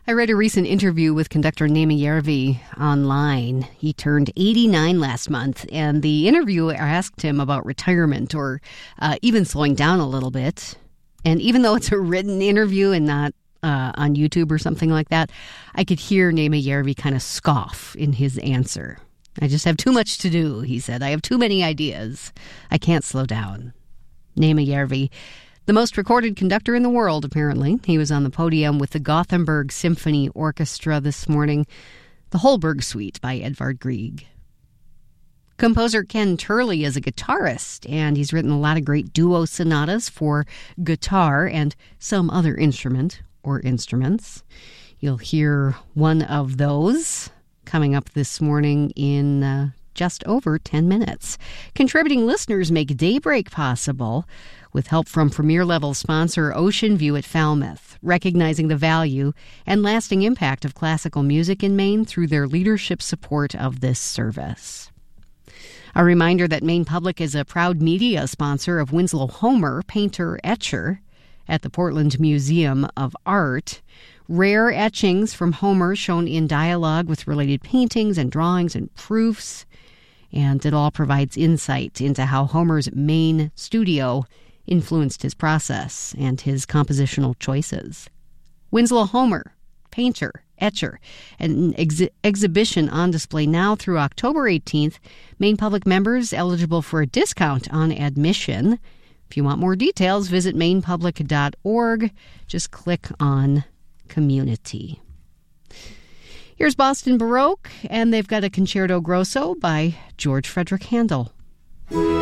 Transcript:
I read a recent interview with conductor Naima Järvi online. He turned 89 last month, and the interviewer asked him about retirement or even slowing down a little bit. And even though it's a written interview and not on YouTube or something like that, I could hear Naima Järvi kind of scoff in his answer. I just have too much to do, he said. I have too many ideas. I can't slow down. Naima Järvi, the most recorded conductor in the world, apparently. He was on the podium with the Gothenburg Symphony Orchestra this morning, the Holberg Suite by Edvard Grieg. Composer Ken Turley is a guitarist, and he's written a lot of great duo sonatas for guitar and some other instrument or instruments. You'll hear one of those coming up this morning in just over 10 minutes. Contributing listeners make Daybreak possible with help from premier-level sponsor Ocean View at Falmouth, recognizing the value and lasting impact of classical music in Maine through their leadership support of this service. A reminder that Maine Public is a proud media sponsor of Winslow Homer, painter, etcher, at the Portland Museum of Art. Rare etchings from Homer shown in dialogue with related paintings and drawings and proofs. And it all provides insight into how Homer's Maine studio influenced his process and his compositional choices. Winslow Homer, painter, etcher, an exhibition on display now through October 18th. Maine Public members eligible for a discount on admission. If you want more details, visit mainepublic.org. Just click on Community. Here's Boston Baroque, and they've got a Concerto Grosso by George Frederick Handel.